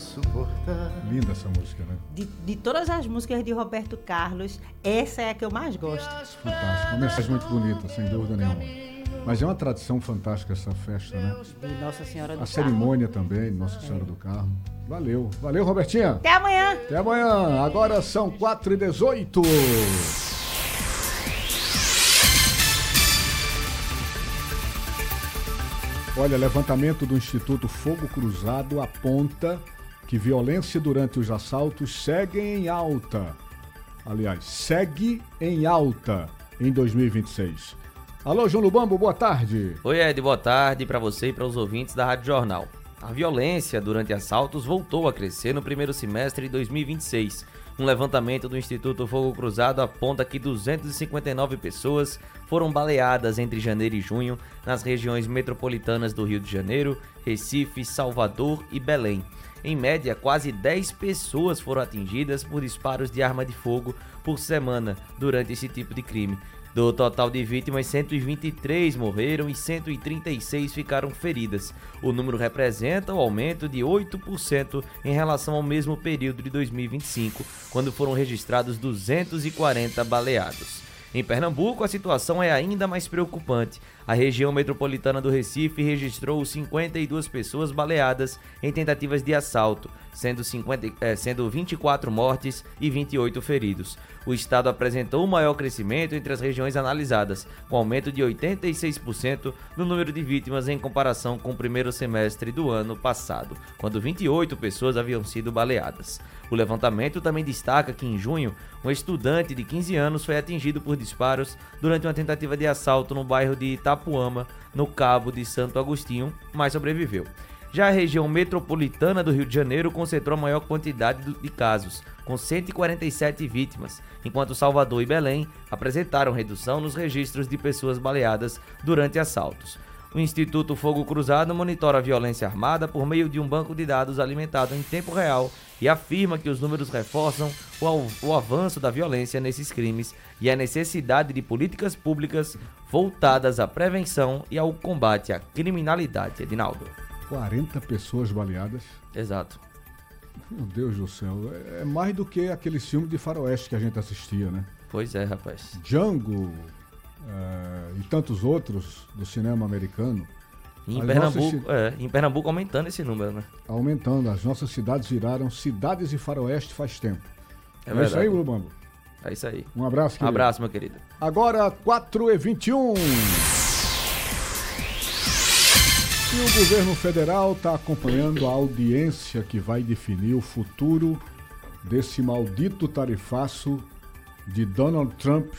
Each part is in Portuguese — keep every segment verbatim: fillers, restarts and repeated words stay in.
suportar. Linda essa música, né? De, de todas as músicas de Roberto Carlos, essa é a que eu mais gosto. Fantástico. Uma mensagem muito bonita, sem dúvida nenhuma. Mas é uma tradição fantástica essa festa, né? De Nossa Senhora do A Carmo. cerimônia também, Nossa Senhora é. do Carmo. Valeu. Valeu, Robertinha. Até amanhã. Até amanhã. Agora são quatro e dezoito. Olha, levantamento do Instituto Fogo Cruzado aponta que violência durante os assaltos segue em alta. Aliás, segue em alta em dois mil e vinte e seis. Alô, João Lubambo, boa tarde. Oi, Ed, boa tarde para você e para os ouvintes da Rádio Jornal. A violência durante assaltos voltou a crescer no primeiro semestre de dois mil e vinte e seis. Um levantamento do Instituto Fogo Cruzado aponta que duzentas e cinquenta e nove pessoas foram baleadas entre janeiro e junho nas regiões metropolitanas do Rio de Janeiro, Recife, Salvador e Belém. Em média, quase dez pessoas foram atingidas por disparos de arma de fogo por semana durante esse tipo de crime. Do total de vítimas, cento e vinte e três morreram e cento e trinta e seis ficaram feridas. O número representa o aumento de oito por cento em relação ao mesmo período de dois mil e vinte e cinco, quando foram registrados duzentos e quarenta baleados. Em Pernambuco, a situação é ainda mais preocupante. A região metropolitana do Recife registrou cinquenta e duas pessoas baleadas em tentativas de assalto, sendo, cinquenta, é, sendo vinte e quatro mortes e vinte e oito feridos. O estado apresentou o maior crescimento entre as regiões analisadas, com aumento de oitenta e seis por cento no número de vítimas em comparação com o primeiro semestre do ano passado, quando vinte e oito pessoas haviam sido baleadas. O levantamento também destaca que em junho, um estudante de quinze anos foi atingido por disparos durante uma tentativa de assalto no bairro de Itapuama, no Cabo de Santo Agostinho, mas sobreviveu. Já a região metropolitana do Rio de Janeiro concentrou a maior quantidade de casos, com cento e quarenta e sete vítimas, enquanto Salvador e Belém apresentaram redução nos registros de pessoas baleadas durante assaltos. O Instituto Fogo Cruzado monitora a violência armada por meio de um banco de dados alimentado em tempo real e afirma que os números reforçam o, av- o avanço da violência nesses crimes e a necessidade de políticas públicas voltadas à prevenção e ao combate à criminalidade. Edinaldo. quarenta pessoas baleadas. Exato. Meu Deus do céu, é mais do que aqueles filmes de faroeste que a gente assistia, né? Pois é, rapaz. Django uh, e tantos outros do cinema americano. E em As Pernambuco, nossas... é, em Pernambuco aumentando esse número, né? Aumentando, as nossas cidades viraram cidades de faroeste faz tempo. É, é verdade. isso aí, Lubambo. É isso aí. Um abraço, querido. Um abraço, meu querido. Agora, quatro e vinte e um. E o governo federal está acompanhando a audiência que vai definir o futuro desse maldito tarifaço de Donald Trump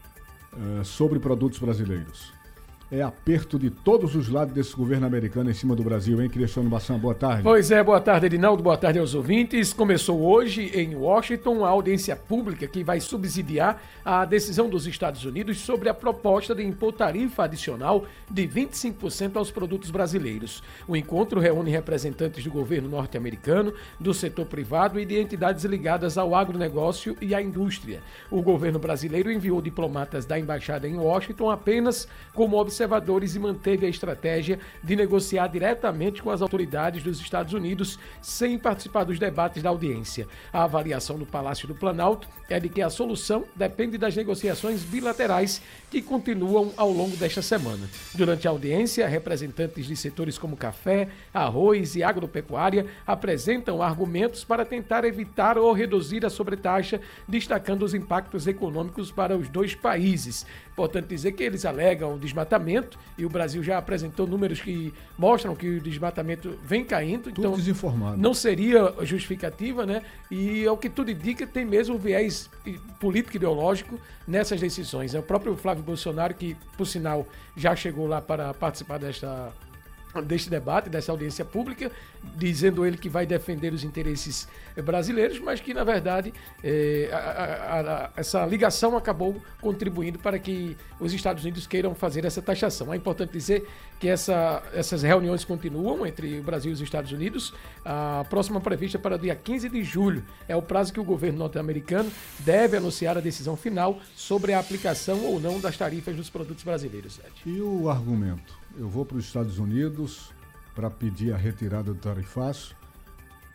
uh, sobre produtos brasileiros. É aperto de todos os lados desse governo americano em cima do Brasil, hein, Cristiano Bassan? Boa tarde. Pois é, boa tarde, Edinaldo, boa tarde aos ouvintes. Começou hoje em Washington a audiência pública que vai subsidiar a decisão dos Estados Unidos sobre a proposta de impor tarifa adicional de vinte e cinco por cento aos produtos brasileiros. O encontro reúne representantes do governo norte-americano, do setor privado e de entidades ligadas ao agronegócio e à indústria. O governo brasileiro enviou diplomatas da embaixada em Washington apenas como observadores observadores e manteve a estratégia de negociar diretamente com as autoridades dos Estados Unidos sem participar dos debates da audiência. A avaliação do Palácio do Planalto é de que a solução depende das negociações bilaterais que continuam ao longo desta semana. Durante a audiência, representantes de setores como café, arroz e agropecuária apresentam argumentos para tentar evitar ou reduzir a sobretaxa, destacando os impactos econômicos para os dois países. Importante dizer que eles alegam o desmatamento e o Brasil já apresentou números que mostram que o desmatamento vem caindo. Tudo então desinformado. Não seria justificativa, né? E ao que tudo indica, tem mesmo um viés político-ideológico nessas decisões. É o próprio Flávio Bolsonaro, que, por sinal, já chegou lá para participar desta... deste debate, dessa audiência pública, dizendo ele que vai defender os interesses brasileiros, mas que, na verdade, é, a, a, a, essa ligação acabou contribuindo para que os Estados Unidos queiram fazer essa taxação. É importante dizer que essa, essas reuniões continuam entre o Brasil e os Estados Unidos. A próxima prevista para o dia quinze de julho é o prazo que o governo norte-americano deve anunciar a decisão final sobre a aplicação ou não das tarifas dos produtos brasileiros. Ed. E o argumento? Eu vou para os Estados Unidos para pedir a retirada do tarifaço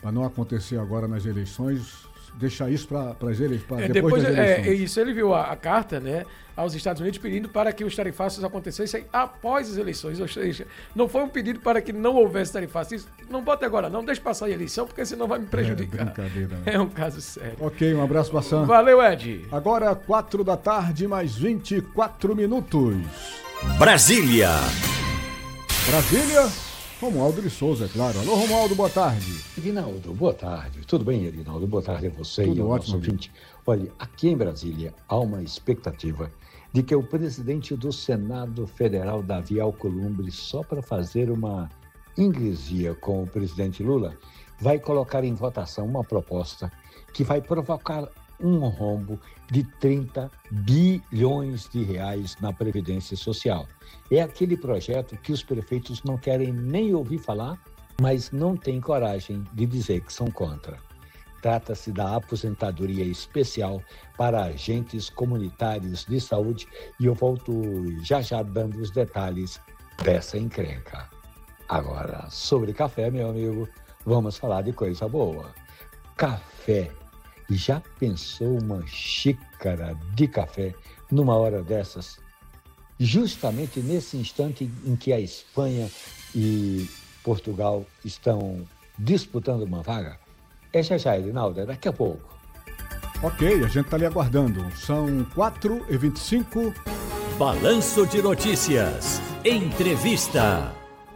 para não acontecer agora nas eleições, deixar isso para as eleições, é, depois, depois das eleições. É, isso, ele viu a, a carta, né, aos Estados Unidos pedindo para que os tarifaços acontecessem após as eleições, ou seja, não foi um pedido para que não houvesse tarifaços. Não bote agora não, deixe passar a eleição, porque senão vai me prejudicar. É brincadeira, né? É um caso sério. Ok, um abraço, Bassan. Valeu, Ed. Agora, quatro da tarde, mais vinte e quatro minutos. Brasília. Brasília, Romualdo de Souza, é claro. Alô, Romualdo, boa tarde. Edinaldo, boa tarde. Tudo bem, Edinaldo? Boa tarde a você Tudo e ao ótimo, nosso ouvinte. Olha, aqui em Brasília há uma expectativa de que o presidente do Senado Federal, Davi Alcolumbre, só para fazer uma ingresia com o presidente Lula, vai colocar em votação uma proposta que vai provocar um rombo de trinta bilhões de reais na Previdência Social. É aquele projeto que os prefeitos não querem nem ouvir falar, mas não têm coragem de dizer que são contra. Trata-se da aposentadoria especial para agentes comunitários de saúde e eu volto já já dando os detalhes dessa encrenca. Agora, sobre café, meu amigo, vamos falar de coisa boa. Café. Já pensou uma xícara de café numa hora dessas? Justamente nesse instante em que a Espanha e Portugal estão disputando uma vaga? É já já, Edinaldo, é daqui a pouco. Ok, a gente está ali aguardando. São quatro e vinte e cinco. Balanço de Notícias. Entrevista.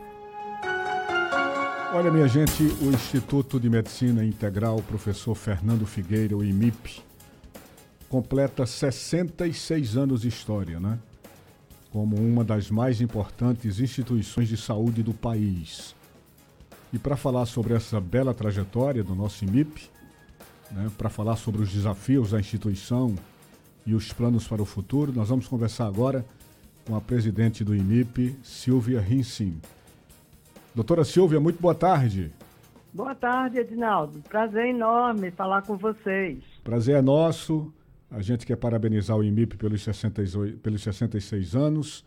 Olha, minha gente, o Instituto de Medicina Integral, professor Fernando Figueira, o I M I P, completa sessenta e seis anos de história, né? Como uma das mais importantes instituições de saúde do país. E para falar sobre essa bela trajetória do nosso I M I P, né, para falar sobre os desafios da instituição e os planos para o futuro, nós vamos conversar agora com a presidente do I M I P, Silvia Rinsim. Doutora Silvia, muito boa tarde. Boa tarde, Edinaldo. Prazer enorme falar com vocês. Prazer é nosso. A gente quer parabenizar o I M I P pelos sessenta e oito, pelos sessenta e seis anos.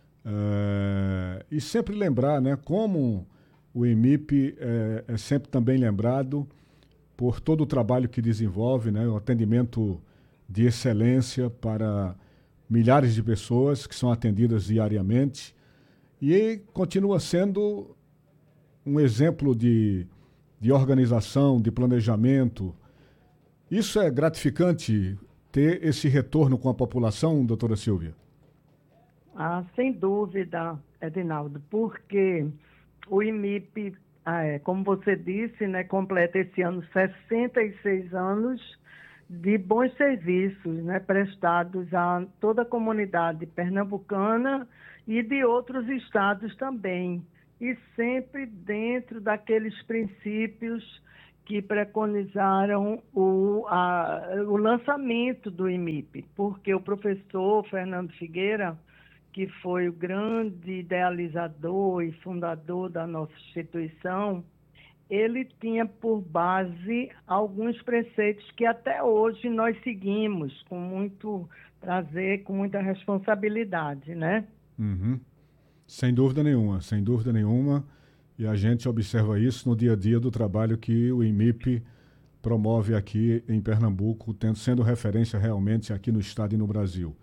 Uh, e sempre lembrar, né, como o I M I P é, é sempre também lembrado por todo o trabalho que desenvolve, né, o atendimento de excelência para milhares de pessoas que são atendidas diariamente. E continua sendo um exemplo de, de organização, de planejamento. Isso é gratificante, ter esse retorno com a população, doutora Silvia? Ah, sem dúvida, Edinaldo, porque o I M I P, ah, como você disse, né, completa esse ano sessenta e seis anos de bons serviços, né, prestados a toda a comunidade pernambucana e de outros estados também. E sempre dentro daqueles princípios que preconizaram o, a, o lançamento do I M I P, porque o professor Fernando Figueira, que foi o grande idealizador e fundador da nossa instituição, ele tinha por base alguns preceitos que até hoje nós seguimos com muito prazer, com muita responsabilidade, né? Uhum. Sem dúvida nenhuma, sem dúvida nenhuma. E a gente observa isso no dia a dia do trabalho que o I M I P promove aqui em Pernambuco, tendo, sendo referência realmente aqui no estado e no Brasil.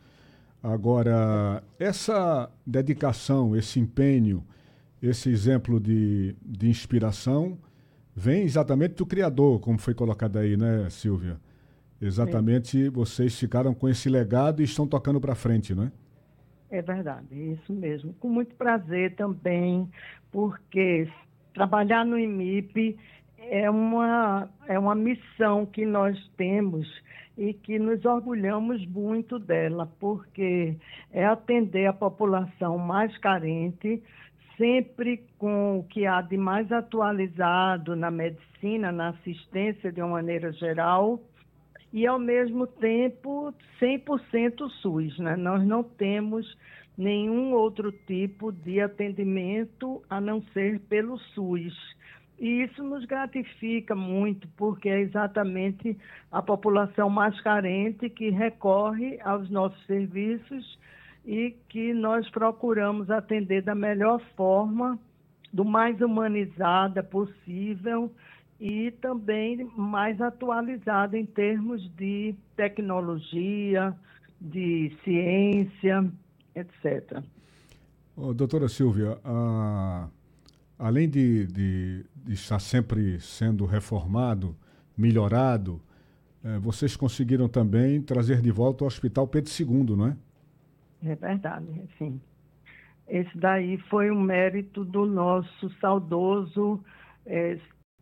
Agora, essa dedicação, esse empenho, esse exemplo de, de inspiração vem exatamente do Criador, como foi colocado aí, né, Silvia? Exatamente, Sim. Vocês ficaram com esse legado e estão tocando para frente, não é? É verdade, isso mesmo. Com muito prazer também, porque trabalhar no I M I P é uma, é uma missão que nós temos e que nos orgulhamos muito dela, porque é atender a população mais carente, sempre com o que há de mais atualizado na medicina, na assistência de uma maneira geral, e, ao mesmo tempo, cem por cento SUS, né? Nós não temos nenhum outro tipo de atendimento a não ser pelo SUS. E isso nos gratifica muito, porque é exatamente a população mais carente que recorre aos nossos serviços e que nós procuramos atender da melhor forma, do mais humanizada possível, e também mais atualizada em termos de tecnologia, de ciência, etcétera. Ô, doutora Silvia, a, além de, de, de estar sempre sendo reformado, melhorado, eh, vocês conseguiram também trazer de volta o Hospital Pedro segundo, não é? É verdade, sim. Esse daí foi um mérito do nosso saudoso eh,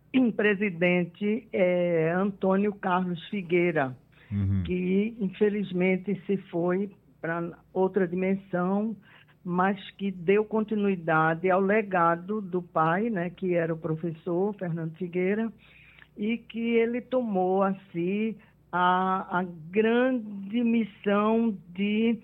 presidente eh, Antônio Carlos Figueira, Uhum. que infelizmente se foi para outra dimensão, mas que deu continuidade ao legado do pai, né, que era o professor Fernando Figueira, e que ele tomou a si a, a grande missão de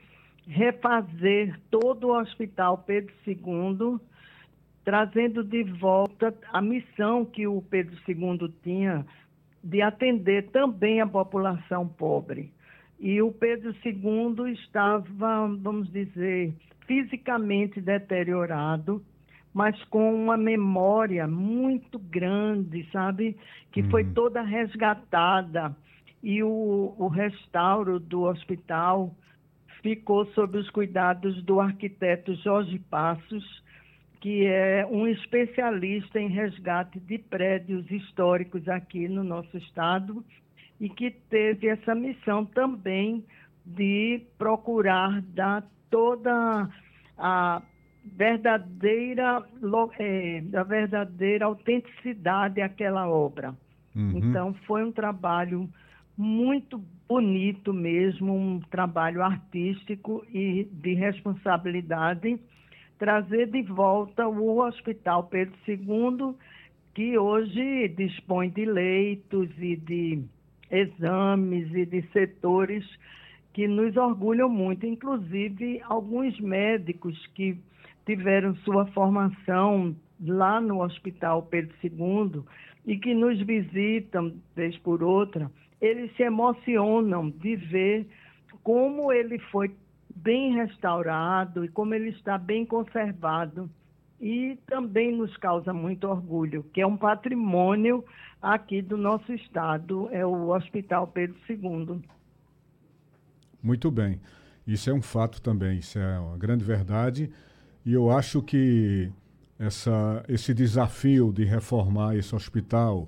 refazer todo o Hospital Pedro segundo, trazendo de volta a missão que o Pedro segundo tinha de atender também a população pobre. E o Pedro segundo estava, vamos dizer, fisicamente deteriorado, mas com uma memória muito grande, sabe? Que Uhum. foi toda resgatada. E o, o restauro do hospital ficou sob os cuidados do arquiteto Jorge Passos, que é um especialista em resgate de prédios históricos aqui no nosso estado e que teve essa missão também de procurar dar toda a verdadeira, é, a verdadeira autenticidade àquela obra. Uhum. Então, foi um trabalho muito bonito mesmo, um trabalho artístico e de responsabilidade, trazer de volta o Hospital Pedro segundo, que hoje dispõe de leitos e de exames e de setores que nos orgulham muito, inclusive alguns médicos que tiveram sua formação lá no Hospital Pedro segundo e que nos visitam, vez por outra, eles se emocionam de ver como ele foi bem restaurado e como ele está bem conservado. E também nos causa muito orgulho, que é um patrimônio aqui do nosso estado, é o Hospital Pedro segundo. Muito bem. Isso é um fato também, isso é uma grande verdade. E eu acho que essa, esse desafio de reformar esse hospital,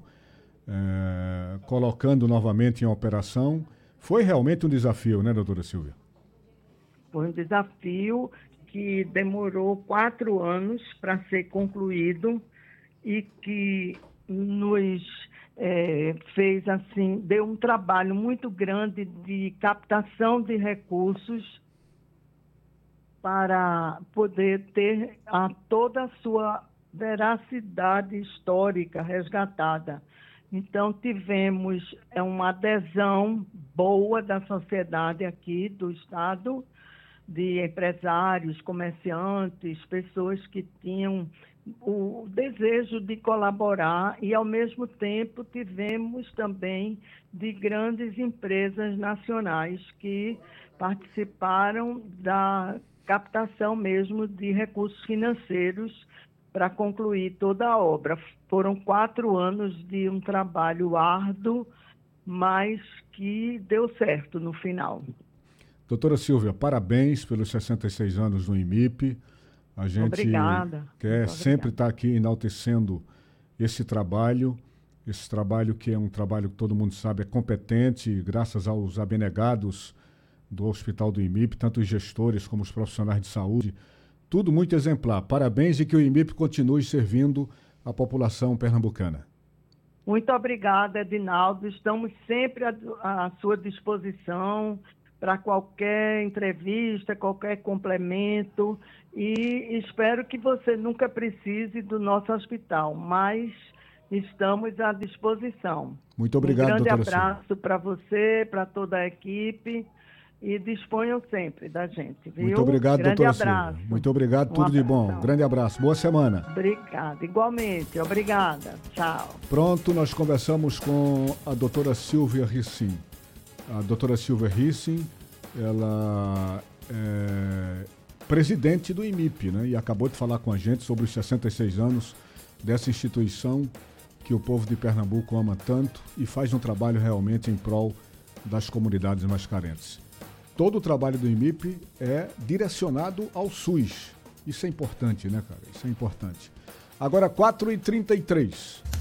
é, colocando novamente em operação, foi realmente um desafio, né, doutora Silvia? Foi um desafio que demorou quatro anos para ser concluído e que nos é, fez assim, deu um trabalho muito grande de captação de recursos para poder ter a, toda a sua veracidade histórica resgatada. Então, tivemos é, uma adesão boa da sociedade aqui, do Estado, de empresários, comerciantes, pessoas que tinham o desejo de colaborar e, ao mesmo tempo, tivemos também de grandes empresas nacionais que participaram da captação mesmo de recursos financeiros para concluir toda a obra. Foram quatro anos de um trabalho árduo, mas que deu certo no final. Doutora Silvia, parabéns pelos sessenta e seis anos do I M I P. A gente Obrigada. quer Muito sempre obrigada. estar aqui enaltecendo esse trabalho, esse trabalho que é um trabalho que todo mundo sabe é competente, graças aos abnegados do Hospital do I M I P, tanto os gestores como os profissionais de saúde. Tudo muito exemplar. Parabéns e que o I M I P continue servindo a população pernambucana. Muito obrigada, Edinaldo. Estamos sempre à, à sua disposição para qualquer entrevista, qualquer complemento, e espero que você nunca precise do nosso hospital, mas estamos à disposição. Muito obrigado, um grande doutora Silvia. abraço para você, para toda a equipe, e disponham sempre da gente, viu? Muito obrigado, grande doutora abraço. Silvia. Muito obrigado, Um tudo de bom. abração. Grande abraço, boa semana. Obrigada, igualmente. Obrigada. Tchau. Pronto, nós conversamos com a doutora Silvia Rissim. A doutora Silvia Rissim, ela é presidente do I M I P, né? E acabou de falar com a gente sobre os sessenta e seis anos dessa instituição que o povo de Pernambuco ama tanto e faz um trabalho realmente em prol das comunidades mais carentes. Todo o trabalho do I M I P é direcionado ao SUS. Isso é importante, né, cara? Isso é importante. Agora, quatro e trinta e três.